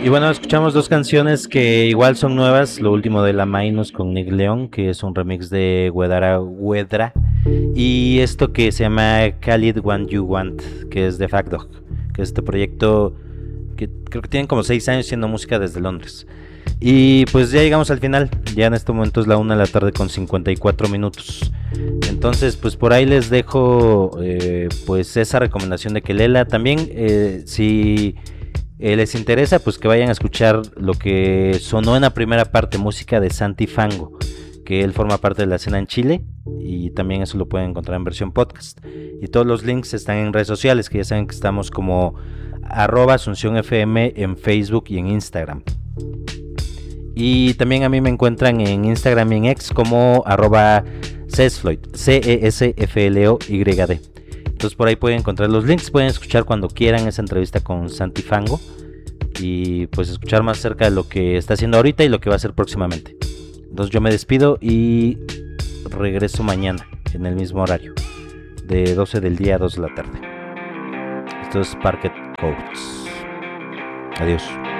Y bueno, escuchamos dos canciones que igual son nuevas. Lo último de La Minus con Nick León, que es un remix de Wedara Wedra. Y esto que se llama Khalid One You Want, que es de Factdog, que es este proyecto que creo que tienen como 6 años haciendo música desde Londres. Y pues ya llegamos al final. Ya en este momento es la 1 de la tarde con 54 minutos. Entonces pues por ahí les dejo pues esa recomendación de Kelela. También si les interesa, pues que vayan a escuchar lo que sonó en la primera parte, música de Santi Fango, que él forma parte de la escena en Chile, y también eso lo pueden encontrar en versión podcast. Y todos los links están en redes sociales, que ya saben que estamos como @AsunciónFM en Facebook y en Instagram. Y también a mí me encuentran en Instagram y en X como @CESFLOYD, CESFLOYD. Entonces por ahí pueden encontrar los links, pueden escuchar cuando quieran esa entrevista con Santi Fango y pues escuchar más cerca de lo que está haciendo ahorita y lo que va a hacer próximamente. Entonces yo me despido y regreso mañana en el mismo horario, de 12 del día a 2 de la tarde. Esto es Parquet Codes. Adiós.